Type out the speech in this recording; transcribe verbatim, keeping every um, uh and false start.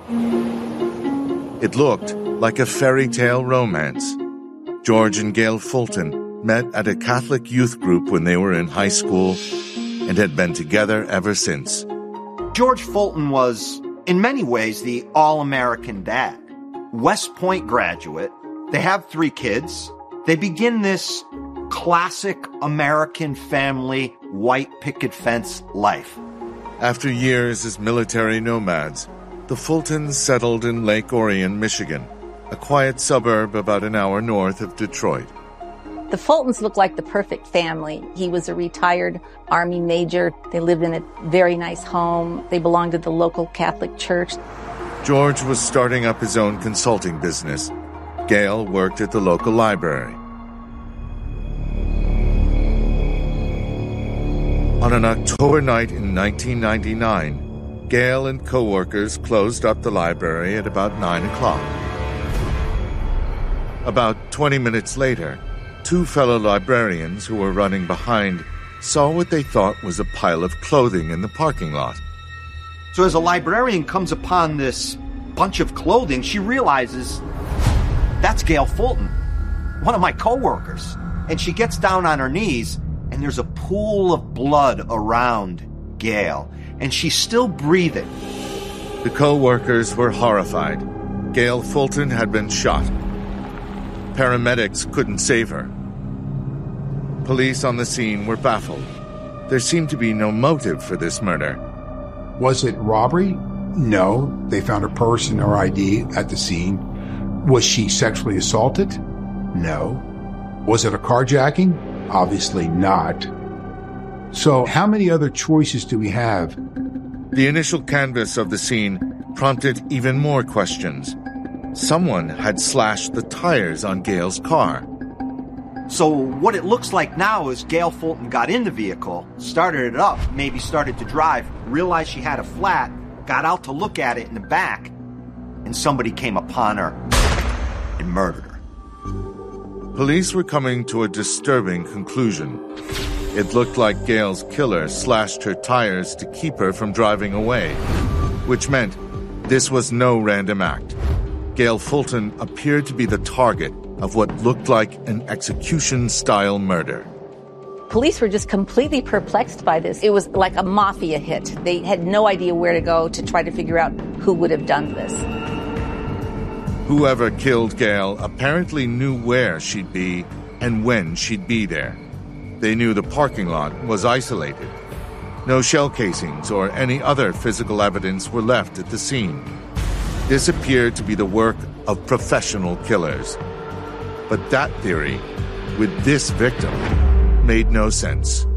It looked like a fairy tale romance. George and Gail Fulton met at a Catholic youth group when they were in high school and had been together ever since. George Fulton was, in many ways, the all-American dad. West Point graduate. They have three kids. They begin this classic American family white picket fence life. After years as military nomads, the Fultons settled in Lake Orion, Michigan, a quiet suburb about an hour north of Detroit. The Fultons looked like the perfect family. He was a retired Army major. They lived in a very nice home. They belonged to the local Catholic church. George was starting up his own consulting business. Gail worked at the local library. On an October night in nineteen ninety-nine, Gail and co-workers closed up the library at about nine o'clock. About twenty minutes later, two fellow librarians who were running behind saw what they thought was a pile of clothing in the parking lot. So as a librarian comes upon this bunch of clothing, she realizes that's Gail Fulton, one of my co-workers. And she gets down on her knees, and there's a pool of blood around Gail, and she's still breathing. The co-workers were horrified. Gail Fulton had been shot. Paramedics couldn't save her. Police on the scene were baffled. There seemed to be no motive for this murder. Was it robbery? No. They found her purse and her I D at the scene. Was she sexually assaulted? No. Was it a carjacking? Obviously not. So how many other choices do we have? The initial canvass of the scene prompted even more questions. Someone had slashed the tires on Gail's car. So what it looks like now is Gail Fulton got in the vehicle, started it up, maybe started to drive, realized she had a flat, got out to look at it in the back, and somebody came upon her and murdered her. Police were coming to a disturbing conclusion. It looked like Gail's killer slashed her tires to keep her from driving away, which meant this was no random act. Gail Fulton appeared to be the target of what looked like an execution-style murder. Police were just completely perplexed by this. It was like a mafia hit. They had no idea where to go to try to figure out who would have done this. Whoever killed Gail apparently knew where she'd be and when she'd be there. They knew the parking lot was isolated. No shell casings or any other physical evidence were left at the scene. This appeared to be the work of professional killers. But that theory, with this victim, made no sense.